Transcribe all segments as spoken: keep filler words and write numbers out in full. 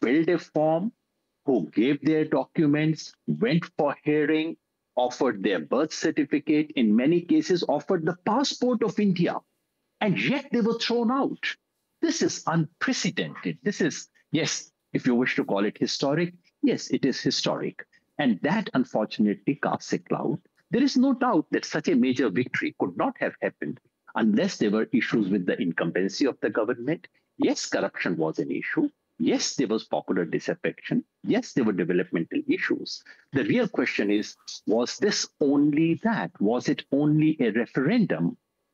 filled a form, who gave their documents, went for hearing, offered their birth certificate, in many cases offered the passport of India, and yet they were thrown out. This is unprecedented. This is, yes, if you wish to call it historic, yes, it is historic. And that unfortunately casts a cloud. There is no doubt that such a major victory could not have happened unless there were issues with the incumbency of the government. Yes, corruption was an issue. Yes, there was popular disaffection. Yes, there were developmental issues. The real question is, was this only that? Was it only a referendum?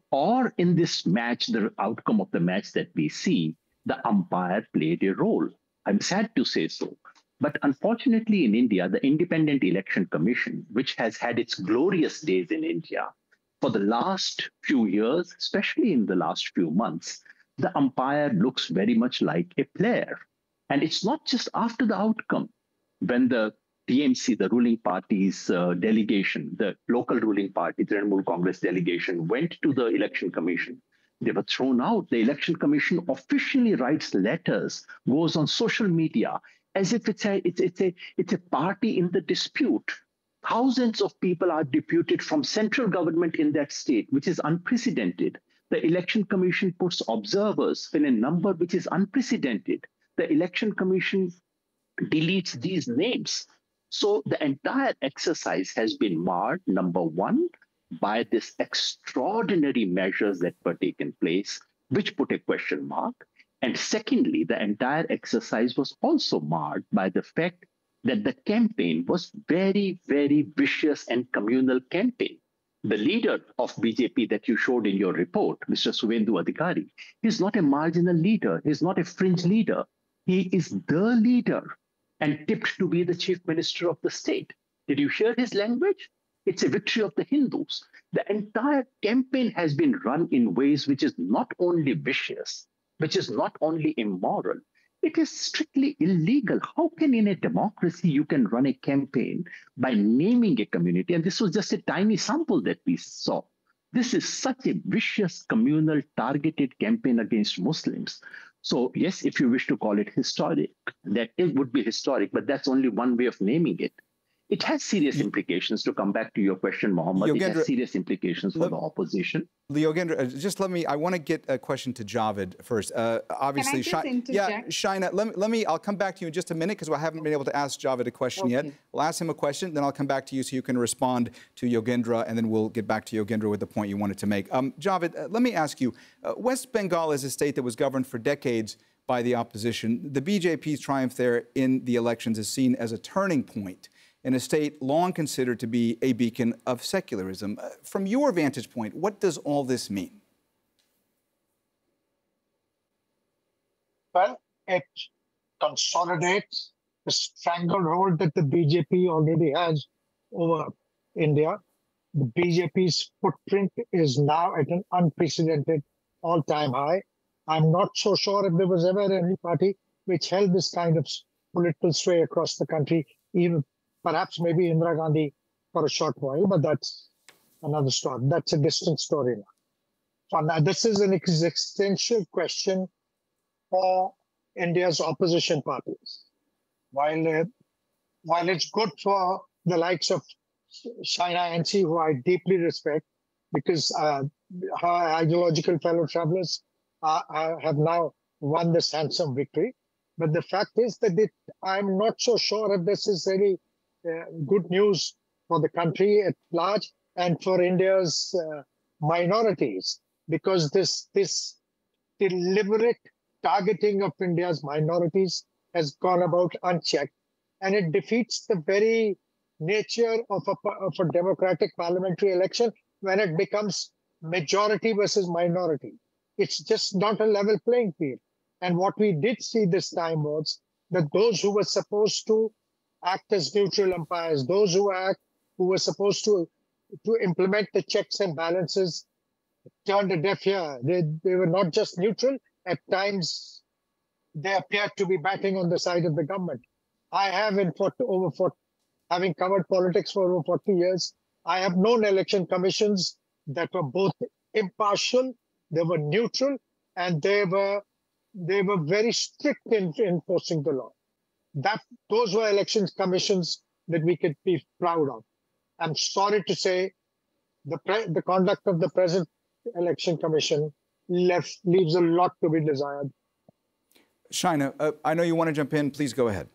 Or in this match, the outcome of the match that we see, the umpire played a role? I'm sad to say so. But unfortunately, in India, the Independent Election Commission, which has had its glorious days in India, for the last few years, especially in the last few months, the umpire looks very much like a player. And it's not just after the outcome. When the T M C, the ruling party's uh, delegation, the local ruling party, the Trinamool Congress delegation, went to the Election Commission, they were thrown out. The Election Commission officially writes letters, goes on social media, as if it's a, it's, it's, a, it's a party in the dispute. Thousands of people are deputed from central government in that state, which is unprecedented. The Election Commission puts observers in a number which is unprecedented. The Election Commission deletes these names. So the entire exercise has been marred, number one, by this extraordinary measures that were taken place, which put a question mark. And secondly, the entire exercise was also marred by the fact that the campaign was very, very vicious and communal campaign. The leader of B J P that you showed in your report, Mister Suvendu Adhikari, is not a marginal leader. He's not a fringe leader. He is the leader and tipped to be the chief minister of the state. Did you hear his language? It's a victory of the Hindus. The entire campaign has been run in ways which is not only vicious, which is not only immoral, it is strictly illegal. How can in a democracy you can run a campaign by naming a community? And this was just a tiny sample that we saw. This is such a vicious, communal, targeted campaign against Muslims. So yes, if you wish to call it historic, that it would be historic, but that's only one way of naming it. It has serious implications. To come back to your question, Mohammed, Yogendra, it has serious implications for let, the opposition. Yogendra, just let me, I want to get a question to Javed first. Uh, obviously, Can I just interject? Yeah, Shaina, let me, let me, I'll come back to you in just a minute because I haven't been able to ask Javed a question okay. yet. I'll ask him a question, then I'll come back to you so you can respond to Yogendra, and then we'll get back to Yogendra with the point you wanted to make. Um, Javed, uh, let me ask you, uh, West Bengal is a state that was governed for decades by the opposition. The B J P's triumph there in the elections is seen as a turning point in a state long considered to be a beacon of secularism. Uh, from your vantage point, what does all this mean? Well, it consolidates the stranglehold that the B J P already has over India. The B J P's footprint is now at an unprecedented all-time high. I'm not so sure if there was ever any party which held this kind of political sway across the country, even perhaps maybe Indira Gandhi for a short while, but that's another story. That's a distant story now. So now this is an existential question for India's opposition parties. While, uh, while it's good for the likes of Shaina N C, who I deeply respect, because uh, her ideological fellow travelers uh, uh, have now won this handsome victory. But the fact is that it, I'm not so sure if this is really uh, good news for the country at large and for India's uh, minorities, because this, this deliberate targeting of India's minorities has gone about unchecked, and it defeats the very nature of a, of a democratic parliamentary election when it becomes majority versus minority. It's just not a level playing field. And what we did see this time was that those who were supposed to act as neutral umpires, those who act, who were supposed to, to implement the checks and balances, turned a deaf ear. They, they were not just neutral. At times, they appeared to be batting on the side of the government. I have, in forty, over forty, having covered politics for over forty years, I have known election commissions that were both impartial, they were neutral, and they were they were very strict in enforcing the law. that those were elections commissions that we could be proud of. I'm sorry to say the pre- the conduct of the present election commission left leaves a lot to be desired. Shaina, uh, I know you want to jump in. Please go ahead.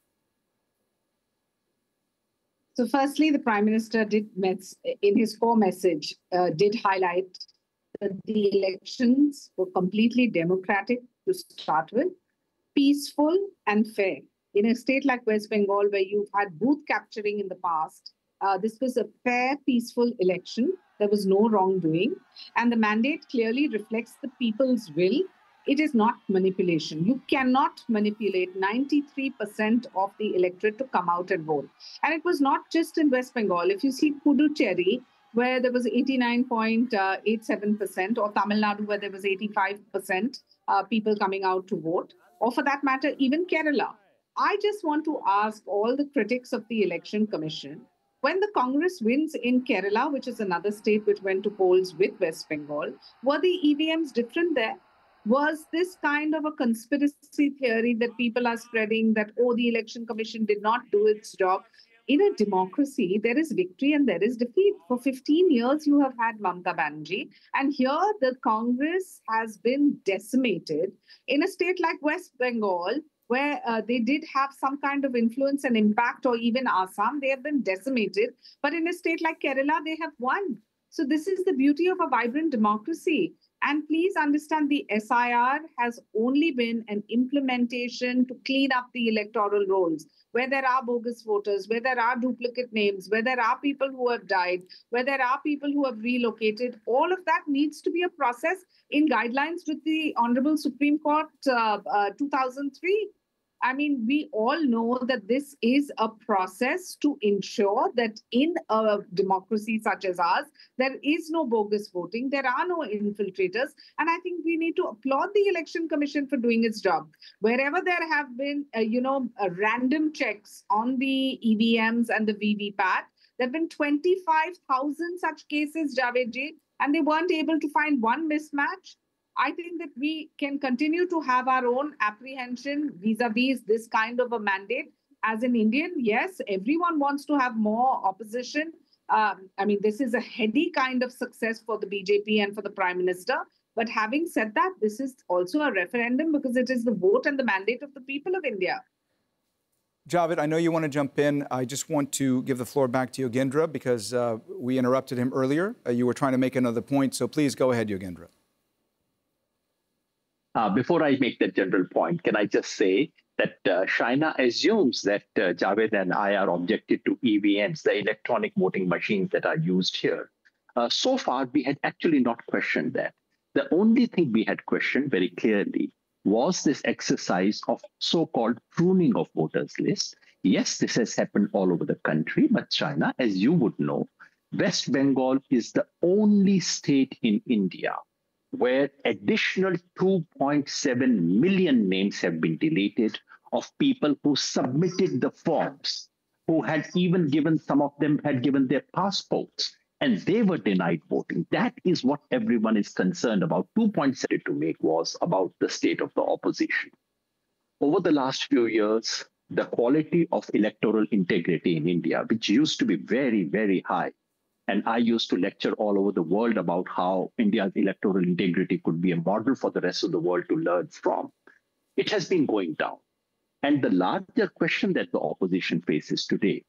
So firstly, the Prime Minister did, in his core message, uh, did highlight that the elections were completely democratic to start with, peaceful and fair. In a state like West Bengal, where you've had booth capturing in the past, uh, this was a fair, peaceful election. There was no wrongdoing. And the mandate clearly reflects the people's will. It is not manipulation. You cannot manipulate ninety-three percent of the electorate to come out and vote. And it was not just in West Bengal. If you see Puducherry, where there was eighty-nine point eight seven percent, or Tamil Nadu, where there was eighty-five percent uh, people coming out to vote, or for that matter, even Kerala. I just want to ask all the critics of the Election Commission, when the Congress wins in Kerala, which is another state which went to polls with West Bengal, were the E V Ms different there? Was this kind of a conspiracy theory that people are spreading that, oh, the Election Commission did not do its job? In a democracy, there is victory and there is defeat. For fifteen years, you have had Mamata Banerjee. And here, the Congress has been decimated. In a state like West Bengal, where uh, they did have some kind of influence and impact, or even Assam, they have been decimated. But in a state like Kerala, they have won. So this is the beauty of a vibrant democracy. And please understand, the S I R has only been an implementation to clean up the electoral rolls, where there are bogus voters, where there are duplicate names, where there are people who have died, where there are people who have relocated. All of that needs to be a process in guidelines with the Honorable Supreme Court uh, uh, two thousand three. I mean, we all know that this is a process to ensure that in a democracy such as ours, there is no bogus voting, there are no infiltrators. And I think we need to applaud the Election Commission for doing its job. Wherever there have been, uh, you know, uh, random checks on the E V Ms and the V V P A T, there have been twenty-five thousand such cases, Javed, and they weren't able to find one mismatch. I think that we can continue to have our own apprehension vis-a-vis this kind of a mandate. As an Indian, yes, everyone wants to have more opposition. Um, I mean, this is a heady kind of success for the B J P and for the Prime Minister. But having said that, this is also a referendum because it is the vote and the mandate of the people of India. Javed, I know you want to jump in. I just want to give the floor back to Yogendra because uh, we interrupted him earlier. Uh, you were trying to make another point, so please go ahead, Yogendra. Uh, before I make that general point, can I just say that uh, Shaina assumes that uh, Javed and I are objected to E V Ms, the electronic voting machines that are used here. Uh, so far, we had actually not questioned that. The only thing we had questioned very clearly was this exercise of so-called pruning of voters' lists. Yes, this has happened all over the country, but Shaina, as you would know, West Bengal is the only state in India where additional two point seven million names have been deleted of people who submitted the forms, who had even given, some of them had given their passports, and they were denied voting. That is what everyone is concerned about. Two points I wanted to make was about the state of the opposition. Over the last few years, the quality of electoral integrity in India, which used to be very, very high, and I used to lecture all over the world about how India's electoral integrity could be a model for the rest of the world to learn from. It has been going down. And the larger question that the opposition faces today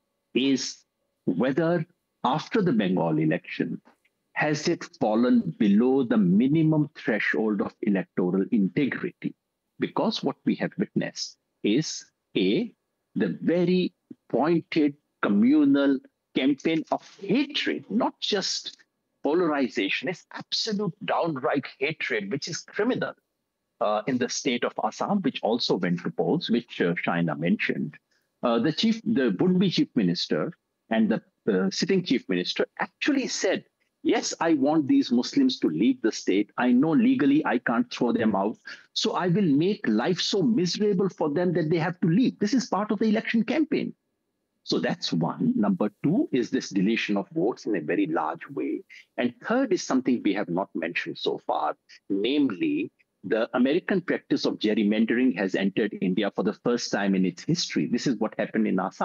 is whether after the Bengal election, has it fallen below the minimum threshold of electoral integrity? Because what we have witnessed is A, the very pointed communal campaign of hatred, not just polarization, it's absolute downright hatred, which is criminal uh, in the state of Assam, which also went to polls, which uh, Shaina mentioned. Uh, the chief, the would-be chief minister and the uh, sitting chief minister actually said, yes, I want these Muslims to leave the state. I know legally I can't throw them out. So I will make life so miserable for them that they have to leave. This is part of the election campaign. So that's one. Number two is this deletion of votes in a very large way. And third is something we have not mentioned so far, namely the American practice of gerrymandering has entered India for the first time in its history. This is what happened in Assam.